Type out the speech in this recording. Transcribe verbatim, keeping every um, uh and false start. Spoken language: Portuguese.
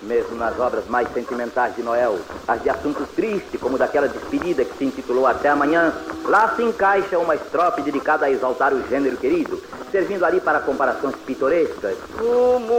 Mesmo nas obras mais sentimentais de Noel, as de assunto triste, como daquela despedida que se intitulou Até Amanhã, lá se encaixa uma estrofe dedicada a exaltar o gênero querido, servindo ali para comparações pitorescas. O